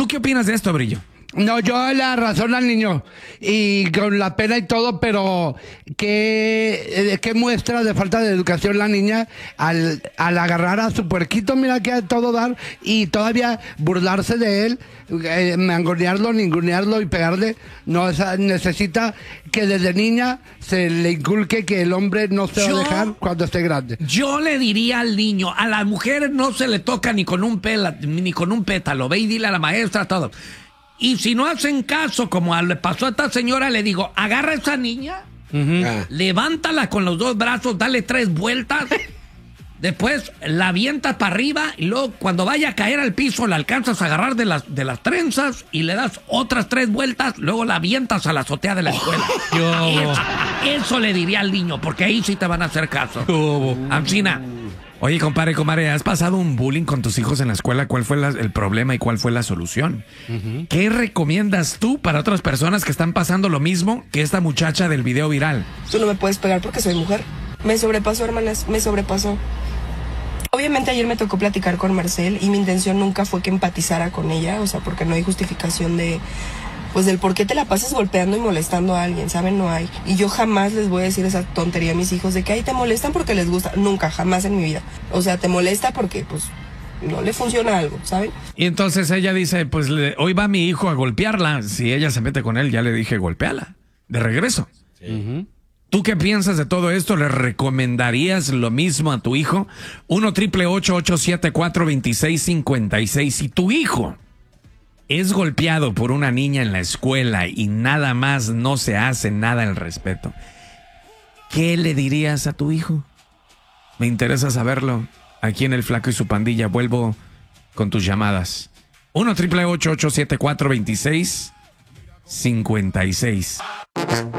¿Tú qué opinas de esto, Brillo? No, yo la razón al niño y con la pena y todo, pero ¿qué muestra de falta de educación la niña al agarrar a su puerquito, mira que a todo dar, y todavía burlarse de él, mangonearlo, ningunearlo y pegarle? No, necesita que desde niña se le inculque que el hombre no se va a dejar cuando esté grande. Yo le diría al niño, a las mujeres no se le toca ni con un pétalo, ve y dile a la maestra todo. Y si no hacen caso, como le pasó a esta señora, le digo, agarra a esa niña, levántala con los 2 brazos, dale 3 vueltas, después la avientas para arriba y luego cuando vaya a caer al piso la alcanzas a agarrar de las trenzas y le das otras 3 vueltas, luego la avientas a la azotea de la escuela. Eso le diría al niño, porque ahí sí te van a hacer caso. Ancina. Oye, compadre, ¿has pasado un bullying con tus hijos en la escuela? ¿Cuál fue el problema y cuál fue la solución? ¿Qué recomiendas tú para otras personas que están pasando lo mismo que esta muchacha del video viral? Tú no me puedes pegar porque soy mujer. Me sobrepasó, hermanas, me sobrepasó. Obviamente ayer me tocó platicar con Marcel y mi intención nunca fue que empatizara con ella, o sea, porque no hay justificación del por qué te la pasas golpeando y molestando a alguien, ¿saben? No hay. Y yo jamás les voy a decir esa tontería a mis hijos de que ahí te molestan porque les gusta. Nunca, jamás en mi vida. O sea, te molesta porque, pues, no le funciona algo, ¿saben? Y entonces ella dice, pues, hoy va mi hijo a golpearla. Si ella se mete con él, ya le dije, golpéala. De regreso. Sí. ¿Tú qué piensas de todo esto? ¿Le recomendarías lo mismo a tu hijo? 1-888-874-2656. Si tu hijo es golpeado por una niña en la escuela y nada más no se hace nada al respecto, ¿qué le dirías a tu hijo? Me interesa saberlo. Aquí en El Flaco y su Pandilla vuelvo con tus llamadas. 1-888-874-2656.